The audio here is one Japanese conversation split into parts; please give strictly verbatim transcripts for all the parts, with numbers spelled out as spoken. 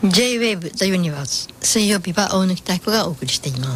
J-Wave The Universe、 水曜日は大貫妙子がお送りしています。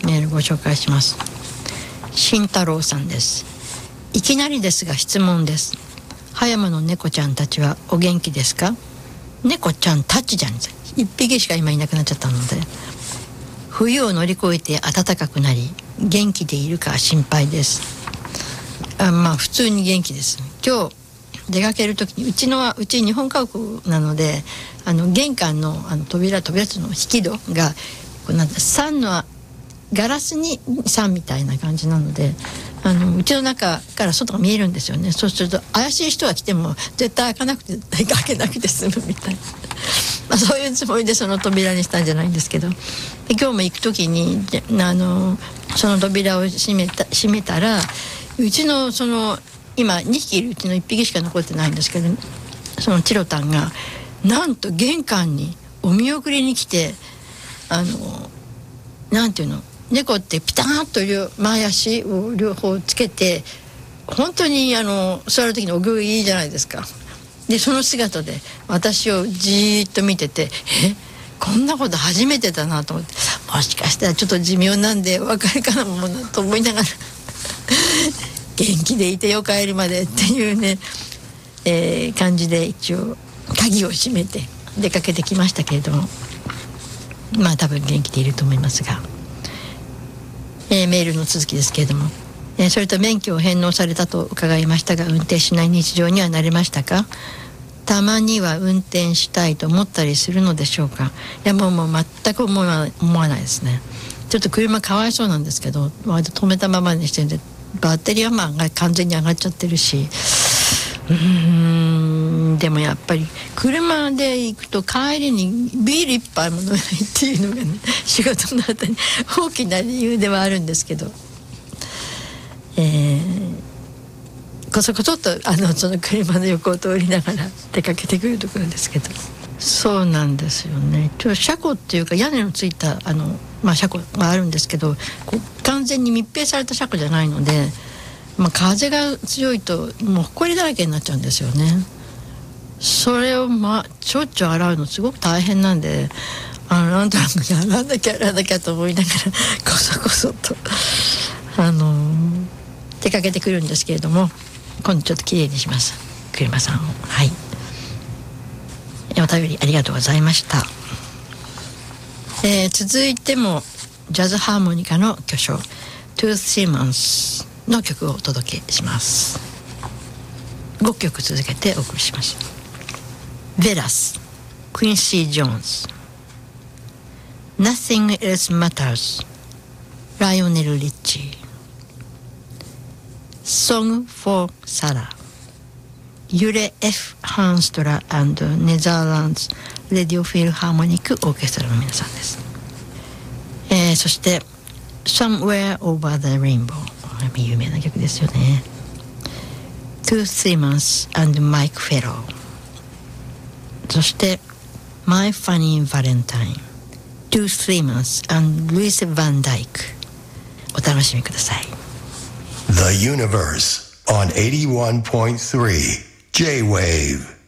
メールご紹介します。慎太郎さんです。いきなりですが質問です。葉山の猫ちゃんたちはお元気ですか？猫ちゃんたちじゃん、一匹しか今いなくなっちゃったので、冬を乗り越えて暖かくなり元気でいるか心配です。あ、まあ普通に元気です。今日出かける時に、うちのうち日本家屋なので、あの玄関のあの扉扉の引き戸がこうなんてさんのガラスにさんみたいな感じなので、あのうちの中から外が見えるんですよね。そうすると怪しい人が来ても絶対開かなくて開けなくて済むみたいなまあそういうつもりでその扉にしたんじゃないんですけど、で今日も行く時にあのその扉を閉めた閉めたら、うちのその今にひきいるうちのいっぴきしか残ってないんですけど、そのチロタンがなんと玄関にお見送りに来て、あのなんていうの、猫ってピタッと両前足を両方つけて本当にあの座る時にお行儀いいじゃないですか。でその姿で私をじーっと見てて、えこんなこと初めてだなと思って、もしかしたらちょっと寿命なんでお別れかなものと思いながら元気でいてよ帰るまでっていうね、えー、感じで一応鍵を閉めて出かけてきましたけれども、まあ多分元気でいると思いますが、えー、メールの続きですけれども、えー、それと免許を返納されたと伺いましたが、運転しない日常にはなれましたか？たまには運転したいと思ったりするのでしょうか？いやもうもう全く思わ、思わないですね。ちょっと車かわいそうなんですけど、割と止めたままにしてるんで、バッテリーはまあ完全に上がっちゃってるし、うーんでもやっぱり車で行くと帰りにビール一杯も飲めないっていうのがね、仕事の後に大きな理由ではあるんですけど、えー、こそこそっとあのその車の横を通りながら出かけてくるところですけど、そうなんですよね。ちょっと車庫っていうか屋根のついたあの、まあ、車庫があるんですけど、こう完全に密閉された車庫じゃないので、まあ、風が強いともう埃だらけになっちゃうんですよね。それを、まあ、ちょっちょ洗うのすごく大変なんで、あのなんとなく洗わなきゃ洗わなきゃと思いながらこそこそと、あのー、出かけてくるんですけれども、今度ちょっときれいにします、車さんを。はい、お便りありがとうございました。えー、続いてもジャズハーモニカの巨匠トゥース・シーマンスの曲をお届けします。ごきょく続けてお送りします。ベラス、クインシー・ジョーンズ、Nothing Else Matters、ライオネル・リッチー、Song for Sarah、ユレ・ F ・ハンストラ&ネザーランズ・レディオフィルハーモニックオーケストラの皆さんです。えー、そしてSomewhere Over the Rainbow、 有名な曲ですよね。Tooth Simmons and Mike Farrell、 そしてMy Funny Valentine、 Tooth Simmons and Louis Van Dyke。 お楽しみください。 The Universe on eighty-one point three J-Wave